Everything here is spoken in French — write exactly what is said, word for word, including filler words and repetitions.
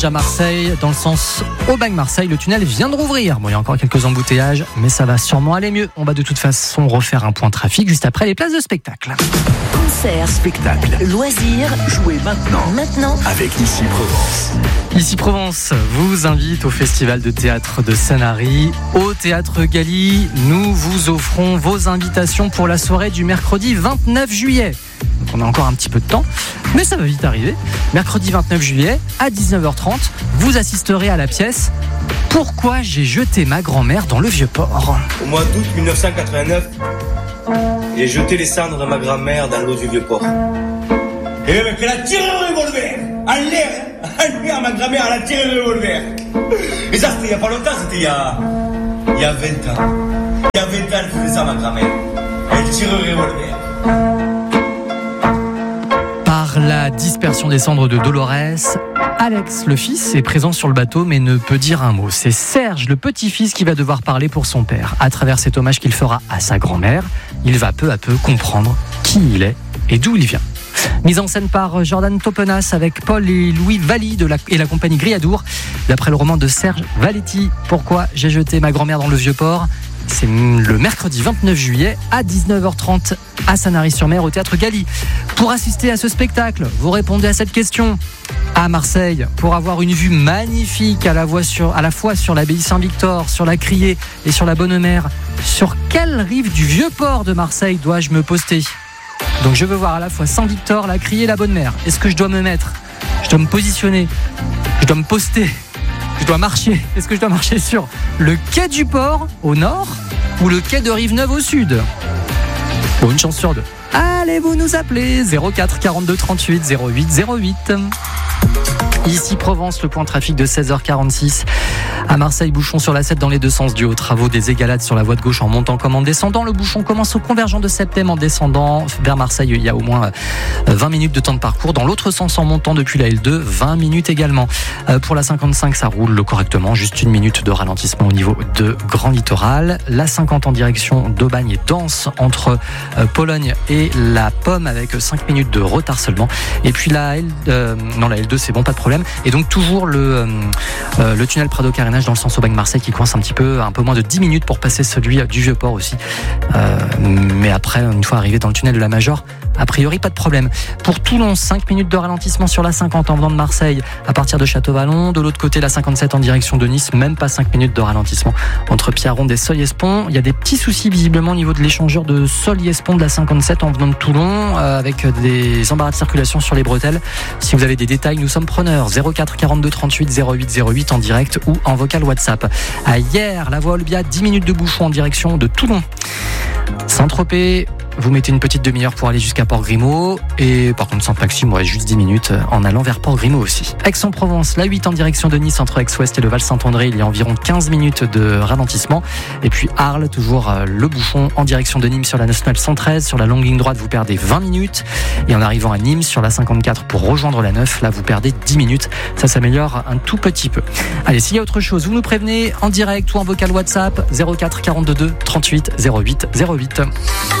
À Marseille, dans le sens Aubagne-Marseille, le tunnel vient de rouvrir. Bon, il y a encore quelques embouteillages, mais ça va sûrement aller mieux. On va de toute façon refaire un point trafic juste après les places de spectacle. Concert, spectacle, loisirs, jouez maintenant. Maintenant, avec Ici Provence. Ici Provence vous invite au festival de théâtre de Sanary, au Théâtre Galie. Nous vous offrons vos invitations pour la soirée du mercredi vingt-neuf juillet. Donc on a encore un petit peu de temps, mais ça va vite arriver. Mercredi vingt-neuf juillet, à dix-neuf heures trente, vous assisterez à la pièce « Pourquoi j'ai jeté ma grand-mère dans le Vieux-Port ». Au mois d'août mille neuf cent quatre-vingt-neuf, j'ai jeté les cendres de ma grand-mère dans l'eau du Vieux-Port. Et le mec, elle a tiré le revolver à l'air, à l'air, ma grand-mère, elle a tiré le revolver. Et ça, c'était il n'y a pas longtemps, c'était il y a, il y a vingt ans. Il y a vingt ans, elle faisait ça, ma grand-mère. Elle tirait le revolver. Par la dispersion des cendres de Dolores, Alex, le fils, est présent sur le bateau mais ne peut dire un mot. C'est Serge, le petit-fils, qui va devoir parler pour son père. À travers cet hommage qu'il fera à sa grand-mère, il va peu à peu comprendre qui il est et d'où il vient. Mise en scène par Jordan Topenas avec Paul et Louis Valli de la, et la compagnie Griadour, d'après le roman de Serge Valetti. Pourquoi j'ai jeté ma grand-mère dans le Vieux-Port ? C'est le mercredi vingt-neuf juillet à dix-neuf heures trente à Sanary-sur-Mer au Théâtre Galie. Pour assister à ce spectacle, vous répondez à cette question. À Marseille, pour avoir une vue magnifique à la, voie sur, à la fois sur l'abbaye Saint-Victor, sur la Criée et sur la Bonne-Mère, sur quelle rive du Vieux-Port de Marseille dois-je me poster ? Donc je veux voir à la fois Saint-Victor, la Criée et la Bonne-Mère. Est-ce que je dois me mettre ? Je dois me positionner ? Je dois me poster ? Je dois marcher. Est-ce que je dois marcher sur le quai du port au nord ou le quai de Rive-Neuve au sud ? Bon, une chance sur deux. Allez, vous nous appelez zéro quatre quarante-deux trente-huit zéro huit zéro huit. Ici Provence, le point trafic de seize heures quarante-six. À Marseille, bouchon sur la sept dans les deux sens dû aux travaux des égalades sur la voie de gauche en montant comme en descendant. Le bouchon commence au convergent de Septem en descendant vers Marseille. Il y a au moins vingt minutes de temps de parcours. Dans l'autre sens en montant depuis la L deux, vingt minutes également. Pour la cinquante-cinq, ça roule correctement. Juste une minute de ralentissement au niveau de Grand Littoral. La cinquante en direction d'Aubagne est dense entre Pologne et la Pomme avec cinq minutes de retard seulement. Et puis la L, euh, non, la L deux, c'est bon, pas de problème. Et donc toujours le, euh, le tunnel Prado-Carénage dans le sens Aubagne-Marseille qui coince un petit peu, un peu moins de dix minutes pour passer celui du Vieux-Port aussi. Euh, mais après, une fois arrivé dans le tunnel de la Major, a priori pas de problème. Pour Toulon, cinq minutes de ralentissement sur la cinquante en venant de Marseille à partir de Château-Vallon. De l'autre côté, la cinquante-sept en direction de Nice, même pas cinq minutes de ralentissement entre Pierreronde et Solliès-Pont. Il y a des petits soucis visiblement au niveau de l'échangeur de Solliès-Pont de la cinquante-sept en venant de Toulon, euh, avec des embarras de circulation sur les bretelles. Si vous avez des détails, nous sommes preneurs. zéro quatre quarante-deux trente-huit zéro huit zéro huit en direct ou en vocal WhatsApp. À hier, la voie Olbia, dix minutes de bouchon en direction de Toulon. Saint-Tropez, vous mettez une petite demi-heure pour aller jusqu'à Port-Grimaud. Et par contre, Sainte-Maxime, ouais, juste dix minutes en allant vers Port-Grimaud aussi. Aix-en-Provence, la huit en direction de Nice entre Aix-Ouest et le Val-Saint-André. Il y a environ quinze minutes de ralentissement. Et puis Arles, toujours euh, le bouchon en direction de Nîmes sur la nationale cent treize. Sur la longue ligne droite, vous perdez vingt minutes. Et en arrivant à Nîmes, sur la cinquante-quatre pour rejoindre la neuf, là, vous perdez dix minutes. Ça s'améliore un tout petit peu. Allez, s'il y a autre chose, vous nous prévenez en direct ou en vocal WhatsApp zéro quatre quarante-deux trente-huit zéro huit zéro huit.